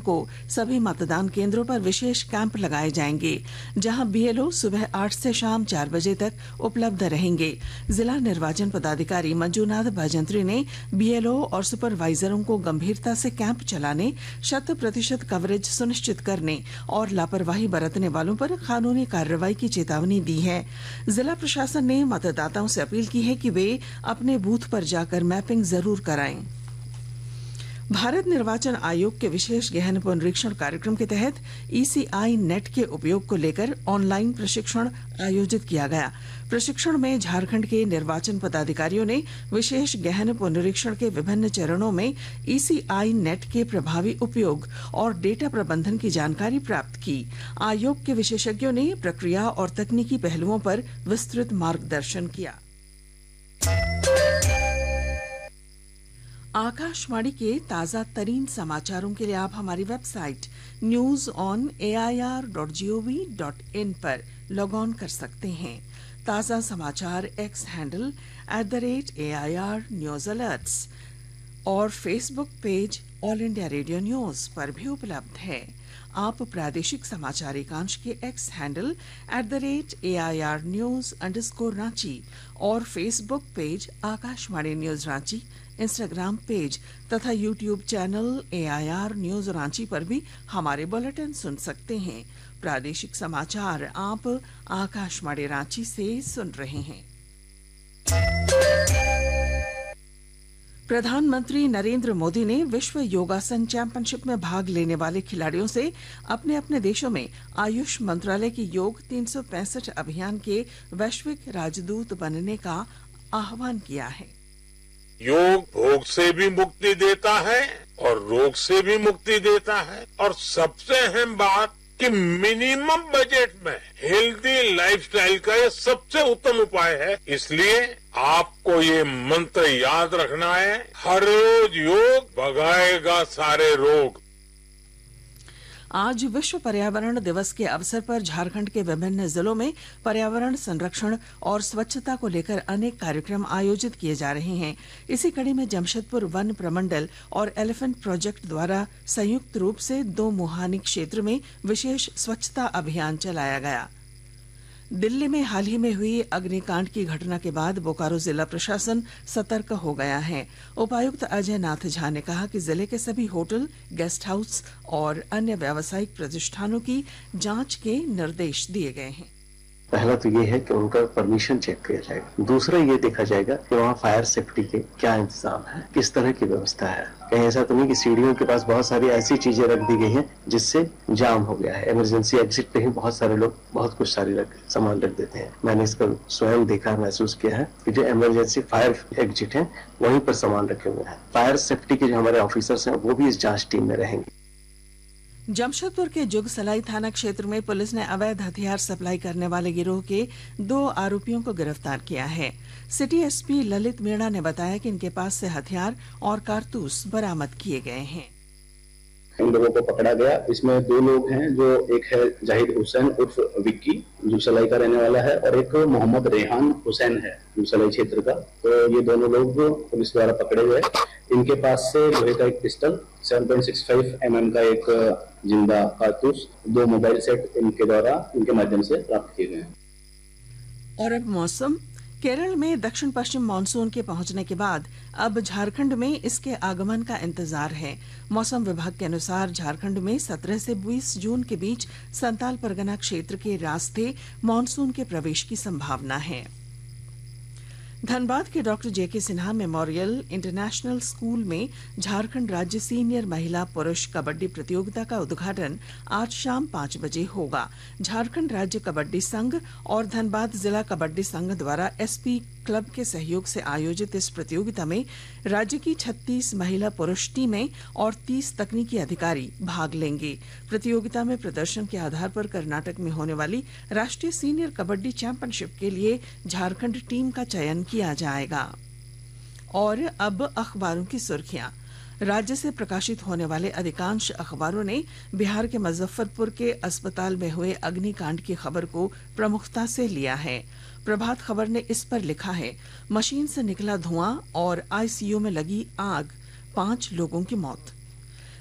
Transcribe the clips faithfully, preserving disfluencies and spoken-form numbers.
को सभी मतदान केंद्रों पर विशेष कैंप लगाए जाएंगे, जहां बीएलओ सुबह आठ से शाम चार बजे तक उपलब्ध रहेंगे। जिला निर्वाचन पदाधिकारी मंजूनाथ भजंत्री ने बीएलओ और सुपरवाइजरों को गंभीरता से कैंप चलाने, शत प्रतिशत कवरेज सुनिश्चित करने और लापरवाही बरतने वालों पर कानूनी कार्रवाई की चेतावनी दी है। जिला प्रशासन ने मतदाताओं से अपील की है कि वे अपने बूथ पर जाकर मैपिंग जरूर कराएं। भारत निर्वाचन आयोग के विशेष गहन पुनरीक्षण कार्यक्रम के तहत ईसीआई नेट के उपयोग को लेकर ऑनलाइन प्रशिक्षण आयोजित किया गया। प्रशिक्षण में झारखंड के निर्वाचन पदाधिकारियों ने विशेष गहन पुनरीक्षण के विभिन्न चरणों में ईसीआई नेट के प्रभावी उपयोग और डेटा प्रबंधन की जानकारी प्राप्त की। आयोग के विशेषज्ञों ने प्रक्रिया और तकनीकी पहलुओं पर विस्तृत मार्गदर्शन किया। आकाशवाणी के ताजा तरीन समाचारों के लिए आप हमारी website news on A I R dot G O V dot in पर लॉग ऑन कर सकते हैं। ताजा समाचार x handle at the rate A I R news alerts और Facebook page all India radio news पर भी उपलब्ध है। आप प्रादेशिक समाचार एकांश के x handle at the rate A I R news underscore Ranchi और Facebook page Akashvani news Ranchi, Instagram page तथा YouTube channel A I R news Ranchi पर भी हमारे बुलेटिन सुन सकते हैं। प्रादेशिक समाचार आप आकाशवाणी रांची से सुन रहे हैं। प्रधानमंत्री नरेंद्र मोदी ने विश्व योगासन चैंपियनशिप में भाग लेने वाले खिलाड़ियों से अपने अपने देशों में आयुष मंत्रालय की योग तीन सौ पैंसठ अभियान के वैश्विक राजदूत बनने का आह्वान किया है। योग भोग से भी मुक्ति देता है और रोग से भी मुक्ति देता है, और सबसे अहम बात कि मिनिमम बजट में हेल्दी लाइफस्टाइल का ये सबसे उत्तम उपाय है। इसलिए आपको ये मंत्र याद रखना है, हर रोज योग भगाएगा सारे रोग। आज विश्व पर्यावरण दिवस के अवसर पर झारखंड के विभिन्न जिलों में पर्यावरण संरक्षण और स्वच्छता को लेकर अनेक कार्यक्रम आयोजित किए जा रहे हैं। इसी कड़ी में जमशेदपुर वन प्रमंडल और एलिफेंट प्रोजेक्ट द्वारा संयुक्त रूप से दो मुहानी क्षेत्र में विशेष स्वच्छता अभियान चलाया गया। दिल्ली में हाल ही में हुई अग्निकांड की घटना के बाद बोकारो जिला प्रशासन सतर्क हो गया है। उपायुक्त अजय नाथ झा ने कहा कि जिले के सभी होटल, गेस्ट हाउस और अन्य व्यावसायिक प्रतिष्ठानों की जांच के निर्देश दिए गए हैं। पहला तो ये है कि उनका परमिशन चेक किया जाएगा। दूसरा ये देखा जाएगा कि वहाँ फायर सेफ्टी के क्या इंतजाम है, किस तरह की व्यवस्था है। कहीं ऐसा तो नहीं कि सीढ़ियों के पास बहुत सारी ऐसी चीजें रख दी गई हैं जिससे जाम हो गया है। इमरजेंसी एग्जिट पे ही बहुत सारे लोग बहुत कुछ सारी रख सामान रख देते हैं। मैंने इसका स्वयं देखा, महसूस किया है कि जो इमरजेंसी फायर एग्जिट है वहीं पर सामान रखे हुए हैं। फायर सेफ्टी के जो हमारे ऑफिसर्स हैं वो भी इस जांच टीम में रहेंगे। जमशेदपुर के जुगसलाई थाना क्षेत्र में पुलिस ने अवैध हथियार सप्लाई करने वाले गिरोह के दो आरोपियों को गिरफ्तार किया है। सिटी एसपी ललित मीणा ने बताया कि इनके पास से हथियार और कारतूस बरामद किए गए हैं। इन लोगों को पकड़ा गया। इसमें दो लोग हैं, जो एक है जाहिद हुसैन उर्फ विक्की जुगसलाई का रहने वाला है, और एक मोहम्मद रेहान हुसैन है जुगसलाई क्षेत्र का। तो ये दोनों लोग पुलिस द्वारा पकड़े गए। इनके पास से लोहे का एक pistol, seven point six five M M का एक जिंदा कारतूस, दो मोबाइल सेट इनके द्वारा इनके माध्यम से प्राप्त किए गए हैं। और अब मौसम। केरल में दक्षिण पश्चिम मानसून के पहुंचने के बाद अब झारखंड में इसके आगमन का इंतजार है। मौसम विभाग के अनुसार झारखंड में सत्रह से बीस जून के बीच संताल परगना क्षेत्र के रास्ते मानसून के प्रवेश की संभावना है। धनबाद के डॉक्टर जेके सिन्हा मेमोरियल इंटरनेशनल स्कूल में झारखंड राज्य सीनियर महिला पुरुष कबड्डी प्रतियोगिता का उद्घाटन आज शाम पांच बजे होगा। झारखंड राज्य कबड्डी संघ और धनबाद जिला कबड्डी संघ द्वारा एसपी क्लब के सहयोग से आयोजित इस प्रतियोगिता में राज्य की छत्तीस महिला पुरुष टीमें और तीस तकनीकी अधिकारी भाग लेंगे। प्रतियोगिता में प्रदर्शन के आधार पर कर्नाटक में होने वाली राष्ट्रीय सीनियर कबड्डी चैंपियनशिप के लिए झारखंड टीम का चयन किया जाएगा। और अब अखबारों की सुर्खियां। राज्य से प्रकाशित होने वाले अधिकांश अखबारों ने बिहार के मुजफ्फरपुर के अस्पताल में हुए अग्निकांड की खबर को प्रमुखता से लिया है। प्रभात खबर ने इस पर लिखा है, मशीन से निकला धुआं और आईसीयू में लगी आग, पांच लोगों की मौत।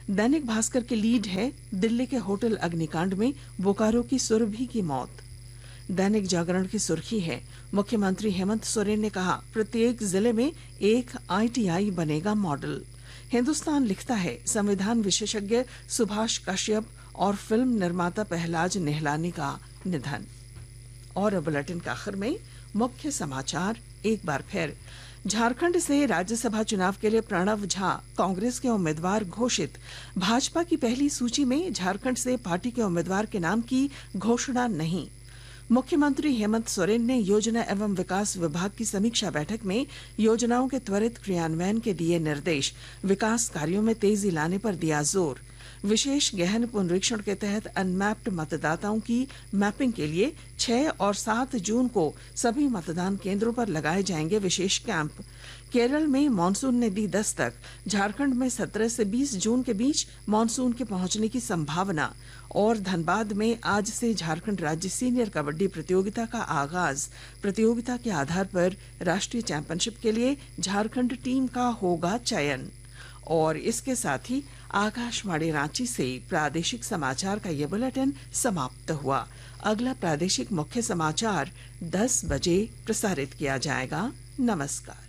दैनिक भास्कर की लीड है, दिल्ली के होटल अग्निकांड में बोकारो की सुरभि की मौत। दैनिक जागरण की सुर्खी है, मुख्यमंत्री हेमंत सोरेन ने कहा प्रत्येक जिले में एक आईटीआई बनेगा मॉडल। हिंदुस्तान लिखता है, संविधान विशेषज्ञ सुभाष कश्यप और फिल्म निर्माता पहलाज निहलानी का निधन। और बुलेटिन के आखिर में मुख्य समाचार एक बार फिर। झारखंड से राज्यसभा चुनाव के लिए प्रणव झा कांग्रेस के उम्मीदवार घोषित। भाजपा की पहली सूची में झारखंड से पार्टी के उम्मीदवार के नाम की घोषणा नहीं। मुख्यमंत्री हेमंत सोरेन ने योजना एवं विकास विभाग की समीक्षा बैठक में योजनाओं के त्वरित क्रियान्वयन के दिए निर्देश। विकास कार्यों में तेजी लाने पर दिया जोर। विशेष गहन पुनरीक्षण के तहत अनमैप्ड मतदाताओं की मैपिंग के लिए छह और सात जून को सभी मतदान केंद्रों पर लगाए जाएंगे विशेष कैंप। केरल में मानसून ने दी दस्तक। झारखंड में सत्रह से बीस जून के बीच मानसून के पहुंचने की संभावना। और धनबाद में आज से झारखंड राज्य सीनियर कबड्डी प्रतियोगिता का आगाज। प्रतियोगिता के आधार पर राष्ट्रीय चैंपियनशिप के लिए झारखंड टीम का होगा चयन। और इसके साथ ही आकाशवाणी रांची से प्रादेशिक समाचार का यह बुलेटिन समाप्त हुआ। अगला प्रादेशिक मुख्य समाचार दस बजे प्रसारित किया जाएगा। नमस्कार।